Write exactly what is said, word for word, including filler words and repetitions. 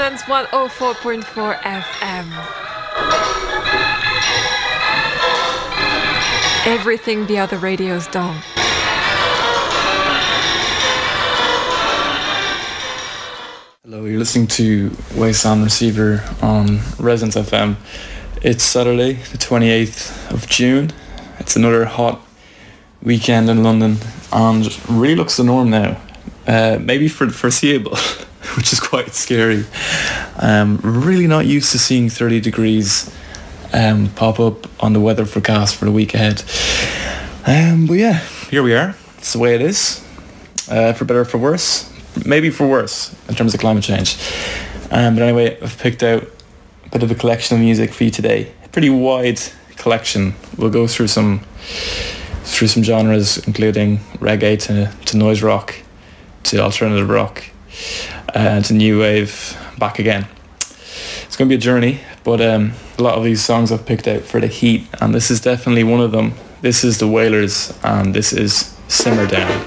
Resonance one oh four point four F M. Everything the other radios don't. Hello, you're listening to Wasteland Receiver on Resonance F M. It's Saturday, the twenty-eighth of June. It's another hot weekend in London and really looks the norm now. Uh, maybe for the foreseeable, which is quite scary. Um, really not used to seeing thirty degrees um, pop up on the weather forecast for the week ahead. Um, but yeah, here we are. It's the way it is. Uh, for better or for worse. Maybe for worse in terms of climate change. Um, but anyway, I've picked out a bit of a collection of music for you today. A pretty wide collection. We'll go through some through some genres, including reggae to, to noise rock, to alternative rock, uh, to new wave, back again. It's going to be a journey, but um, a lot of these songs I've picked out for the heat, and this is definitely one of them. This is the Wailers, and this is Simmer Down.